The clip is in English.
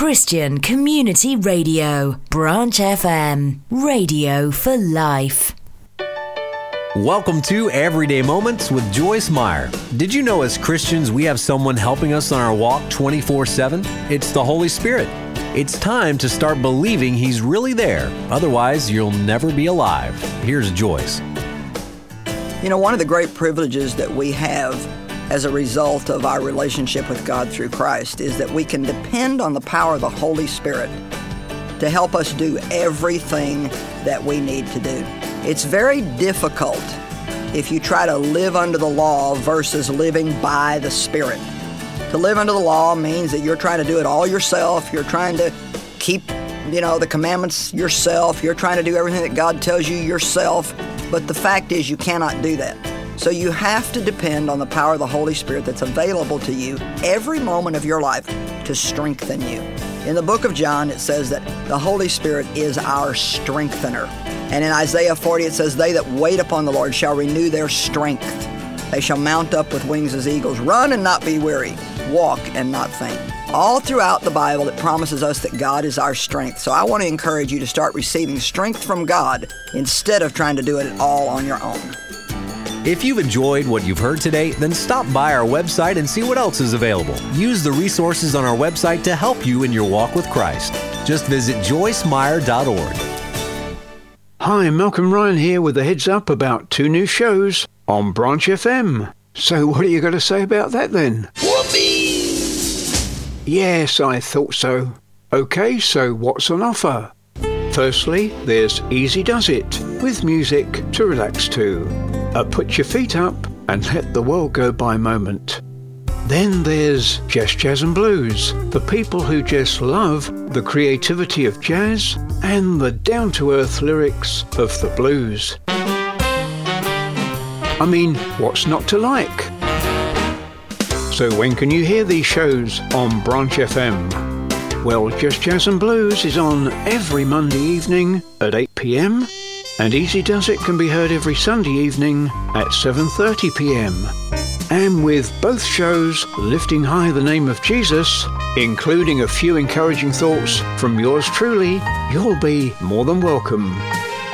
Christian Community Radio, Branch FM, radio for life. Welcome to Everyday Moments with Joyce Meyer. Did you know as Christians we have someone helping us on our walk 24/7? It's the Holy Spirit. It's time to start believing He's really there. Otherwise, you'll never be alive. Here's Joyce. You know, one of the great privileges that we have as a result of our relationship with God through Christ is that we can depend on the power of the Holy Spirit to help us do everything that we need to do. It's very difficult if you try to live under the law versus living by the Spirit. To live under the law means that you're trying to do it all yourself. You're trying to keep, the commandments yourself. You're trying to do everything that God tells you yourself. But the fact is you cannot do that. So you have to depend on the power of the Holy Spirit that's available to you every moment of your life to strengthen you. In the book of John, it says that the Holy Spirit is our strengthener. And in Isaiah 40, it says, "They that wait upon the Lord shall renew their strength. They shall mount up with wings as eagles, run and not be weary, walk and not faint." All throughout the Bible, it promises us that God is our strength. So I want to encourage you to start receiving strength from God instead of trying to do it all on your own. If you've enjoyed what you've heard today, then stop by our website and see what else is available. Use the resources on our website to help you in your walk with Christ. Just visit joycemeyer.org. Hi, Malcolm Ryan here with a heads up about 2 new shows on Branch FM. So what are you going to say about that then? Whoopee! Yes, I thought so. Okay, so what's on offer? Firstly, there's Easy Does It, with music to relax to. A put your feet up and let the world go by moment. Then there's Just Jazz and Blues, for people who just love the creativity of jazz and the down-to-earth lyrics of the blues. I mean, what's not to like? So when can you hear these shows on Branch FM? Well, Just Jazz and Blues is on every Monday evening at 8 p.m, and Easy Does It can be heard every Sunday evening at 7:30 p.m. And with both shows lifting high the name of Jesus, including a few encouraging thoughts from yours truly, you'll be more than welcome.